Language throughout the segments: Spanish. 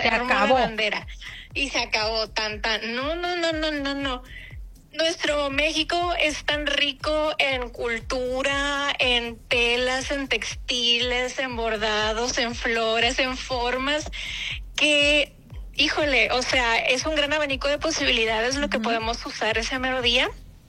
se armó la acabó. bandera y se acabó No, no, no, no, no, no. Nuestro México es tan rico en cultura, en telas, en textiles, en bordados, en flores, en formas, que, híjole, o sea, es un gran abanico de posibilidades lo que podemos usar ese mero día.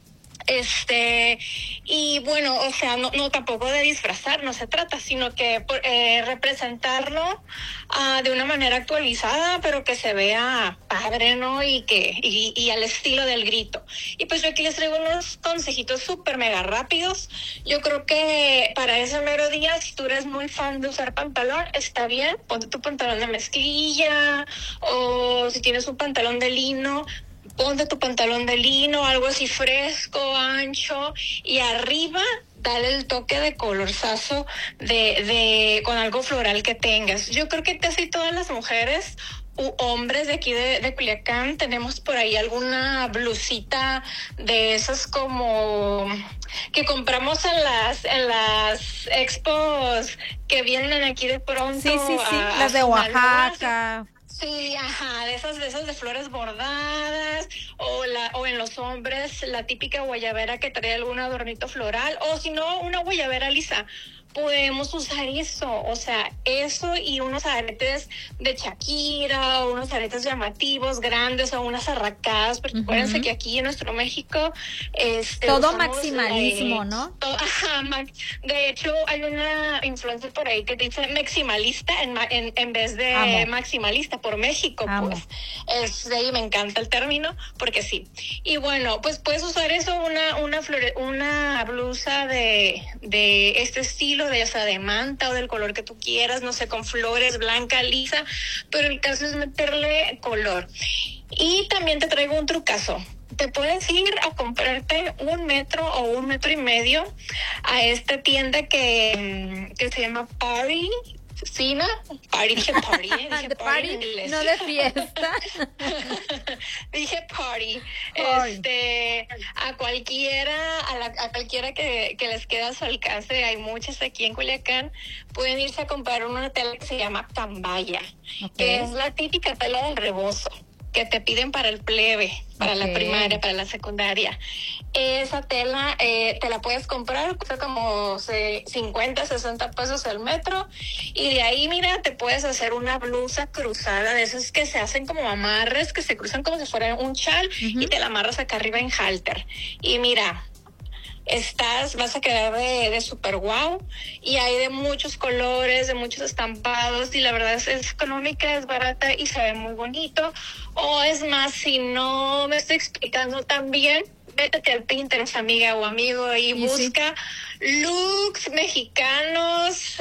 Y bueno, o sea, no tampoco de disfrazar, no se trata, sino que representarlo de una manera actualizada, pero que se vea padre, ¿no? Y al estilo del grito. Y pues yo aquí les traigo unos consejitos súper mega rápidos. Yo creo que para ese mero día, si tú eres muy fan de usar pantalón, está bien, ponte tu pantalón de mezclilla, o si tienes un pantalón de lino, ponte tu pantalón de lino, algo así fresco, ancho, y arriba dale el toque de colorzazo con algo floral que tengas. Yo creo que casi todas las mujeres u hombres de aquí de Culiacán tenemos por ahí alguna blusita de esas como que compramos en las expos que vienen aquí de pronto. Sí, las de Oaxaca. Sí, ajá, de esas de flores bordadas, o en los hombres la típica guayabera que trae algún adornito floral, o si no, una guayabera lisa. Podemos usar eso, o sea, eso y unos aretes de Shakira, o unos aretes llamativos, grandes, o unas arracadas, porque acuérdense que aquí en nuestro México, todo maximalismo, ¿no? Ajá, de hecho, hay una influencer por ahí que dice maximalista en vez de maximalista por México, pues. Y me encanta el término, porque sí. Y bueno, pues puedes usar eso, una blusa de este estilo, ya sea de manta o del color que tú quieras, no sé, con flores, blanca, lisa, pero el caso es meterle color. Y también te traigo un trucazo. Te puedes ir a comprarte 1 metro o 1,5 metros a esta tienda que se llama Party. Sí, ¿no? Dije party en inglés. No de fiesta. Dije party. A cualquiera que les quede a su alcance, hay muchas aquí en Culiacán, pueden irse a comprar una tela que se llama cambaya, que es la típica tela del rebozo que te piden para el plebe, para la primaria, para la secundaria. Esa tela te la puedes comprar, cuesta como 50, 60 pesos el metro, y de ahí, mira, te puedes hacer una blusa cruzada, de esas que se hacen como amarres, que se cruzan como si fuera un chal, y te la amarras acá arriba en halter. Y mira, vas a quedar de super wow, y hay de muchos colores, de muchos estampados, y la verdad es económica, es barata y se ve muy bonito. O es más, si no me estoy explicando tan bien, vete al Pinterest, amiga o amigo, y busca looks mexicanos,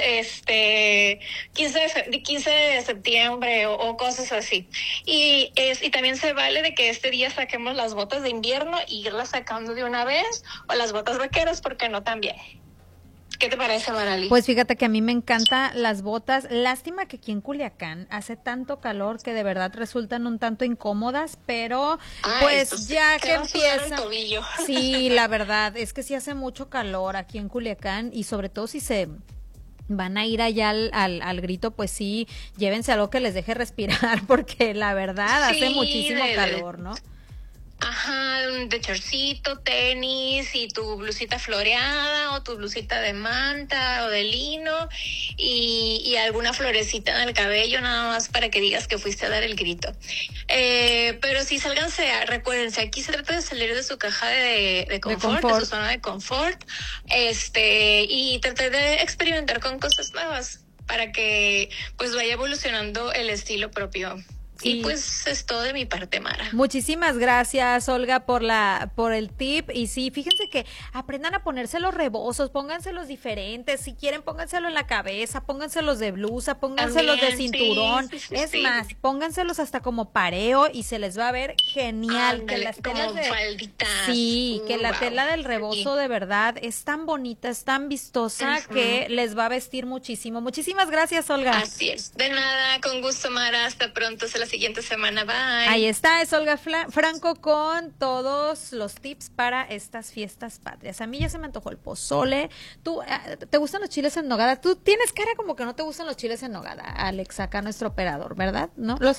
15 de septiembre o cosas así. Y también se vale de que este día saquemos las botas de invierno y irlas sacando de una vez, o las botas vaqueras, porque no también. ¿Qué te parece, Marali? Pues fíjate que a mí me encantan las botas. Lástima que aquí en Culiacán hace tanto calor que de verdad resultan un tanto incómodas, pero pues ya que empieza. Sí, la verdad es que sí hace mucho calor aquí en Culiacán, y sobre todo si se van a ir allá al grito, pues sí, llévense algo que les deje respirar, porque la verdad hace muchísimo calor, ¿no? Ajá, de chorcito, tenis y tu blusita floreada o tu blusita de manta o de lino y alguna florecita en el cabello, nada más para que digas que fuiste a dar el grito. Pero sí, sálganse, recuérdense, aquí se trata de salir de su caja de confort, de su zona de confort, y tratar de experimentar con cosas nuevas para que pues vaya evolucionando el estilo propio. Sí. Y pues es todo de mi parte, Mara. Muchísimas gracias, Olga, por el tip. Y sí, fíjense que aprendan a ponerse los rebozos, pónganselos diferentes. Si quieren, pónganselo en la cabeza, pónganselos de blusa, pónganselos de cinturón. Sí, más, pónganselos hasta como pareo y se les va a ver genial. Que las telas de falditas. Sí, que la tela del rebozo de verdad es tan bonita, es tan vistosa que les va a vestir muchísimo. Muchísimas gracias, Olga. Así es. De nada, con gusto, Mara. Hasta pronto. Se las siguiente semana. Bye. Ahí está, es Olga Franco con todos los tips para estas fiestas patrias. A mí ya se me antojó el pozole. ¿Tú te gustan los chiles en nogada? Tú tienes cara como que no te gustan los chiles en nogada, Alex, acá nuestro operador, ¿verdad? ¿No?